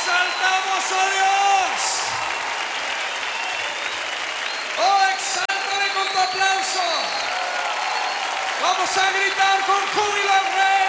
Exaltamos a Dios. Oh, exáltale con tu aplauso. Vamos a gritar con júbilo al Rey.